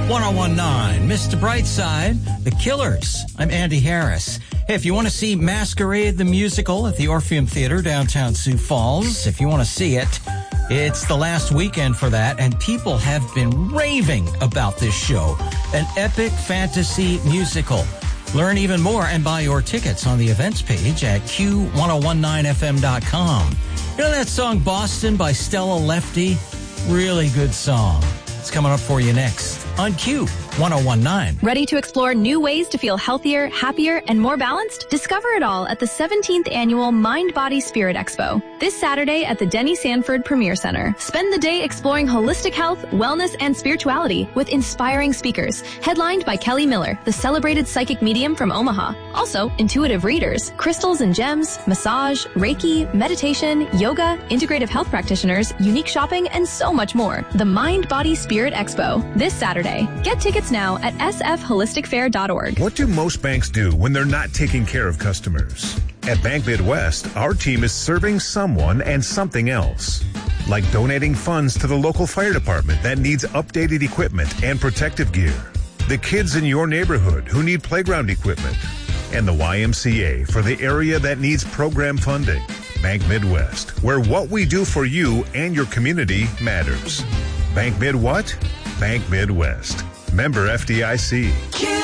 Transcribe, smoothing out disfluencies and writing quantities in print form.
1019, Mr. Brightside, The Killers. I'm Andy Harris. Hey, if you want to see Masquerade the Musical at the Orpheum Theater, downtown Sioux Falls, if you want to see it, it's the last weekend for that, and people have been raving about this show. An epic fantasy musical. Learn even more and buy your tickets on the events page at q1019fm.com. You know that song Boston by Stella Lefty? Really good song. It's coming up for you next on Q1019. Ready to explore new ways to feel healthier, happier, and more balanced? Discover it all at the 17th Annual Mind, Body, Spirit Expo. This Saturday at the Denny Sanford Premier Center. Spend the day exploring holistic health, wellness, and spirituality with inspiring speakers, headlined by Kelly Miller, the celebrated psychic medium from Omaha. Also, intuitive readers, crystals and gems, massage, Reiki, meditation, yoga, integrative health practitioners, unique shopping, and so much more. The Mind, Body, Spirit Expo. This Saturday. Get tickets now at sfholisticfair.org. What do most banks do when they're not taking care of customers? At Bank Midwest, our team is serving someone and something else. Like donating funds to the local fire department that needs updated equipment and protective gear. The kids in your neighborhood who need playground equipment. And the YMCA for the area that needs program funding. Bank Midwest, where what we do for you and your community matters. Bank Mid what? Bank Midwest. Member FDIC.